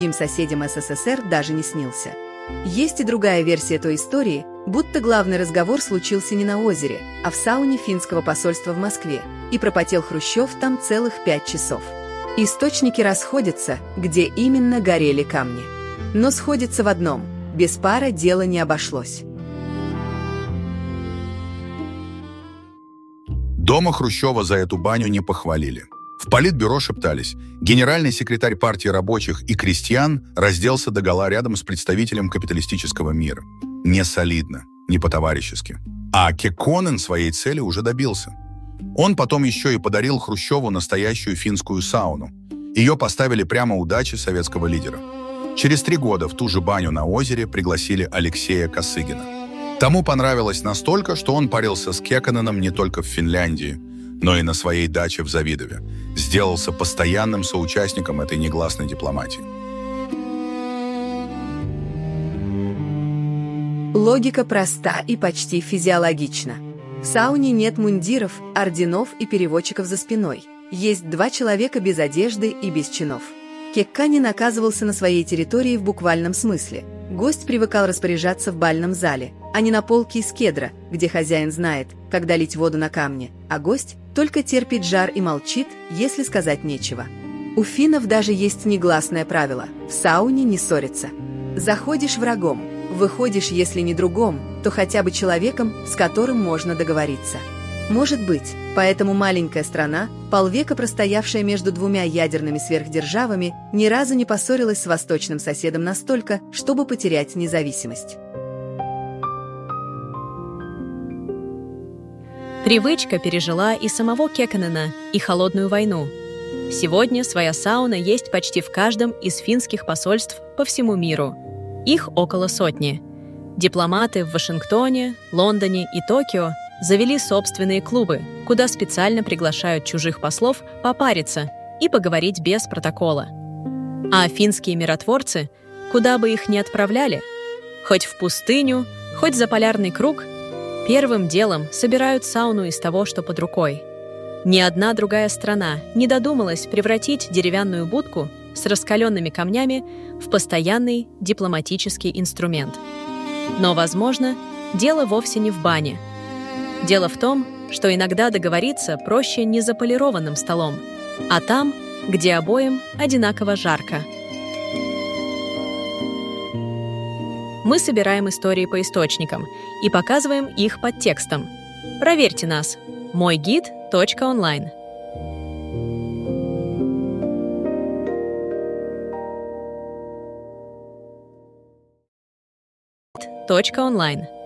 соседям СССР даже не снился. Есть и другая версия той истории, будто главный разговор случился не на озере, а в сауне финского посольства в Москве, и пропотел Хрущев там целых 5 часов. Источники расходятся, где именно горели камни. Но сходятся в одном – без пара дело не обошлось. Дома Хрущева за эту баню не похвалили. В политбюро шептались. Генеральный секретарь партии рабочих и крестьян разделся догола рядом с представителем капиталистического мира. Не солидно, не по-товарищески. А Кекконен своей цели уже добился. Он потом еще и подарил Хрущеву настоящую финскую сауну. Ее поставили прямо у дачи советского лидера. Через 3 года в ту же баню на озере пригласили Алексея Косыгина. Тому понравилось настолько, что он парился с Кекконеном не только в Финляндии, но и на своей даче в Завидове. Сделался постоянным соучастником этой негласной дипломатии. Логика проста и почти физиологична. В сауне нет мундиров, орденов и переводчиков за спиной. Есть 2 человека без одежды и без чинов. Кекконен оказывался на своей территории в буквальном смысле. Гость привыкал распоряжаться в бальном зале, а не на полке из кедра, где хозяин знает, когда лить воду на камни, а гость только терпит жар и молчит, если сказать нечего. У финнов даже есть негласное правило – в сауне не ссориться. Заходишь врагом, выходишь, если не другом, то хотя бы человеком, с которым можно договориться. Может быть, поэтому маленькая страна, полвека простоявшая между 2 ядерными сверхдержавами, ни разу не поссорилась с восточным соседом настолько, чтобы потерять независимость. Привычка пережила и самого Кекконена, и холодную войну. Сегодня своя сауна есть почти в каждом из финских посольств по всему миру. Их около 100. Дипломаты в Вашингтоне, Лондоне и Токио завели собственные клубы, куда специально приглашают чужих послов попариться и поговорить без протокола. А финские миротворцы, куда бы их ни отправляли, хоть в пустыню, хоть за полярный круг, первым делом собирают сауну из того, что под рукой. Ни одна другая страна не додумалась превратить деревянную будку с раскаленными камнями в постоянный дипломатический инструмент. Но, возможно, дело вовсе не в бане. Дело в том, что иногда договориться проще не за полированным столом, а там, где обоим одинаково жарко. Мы собираем истории по источникам и показываем их под текстом. Проверьте нас. moygid.online. .online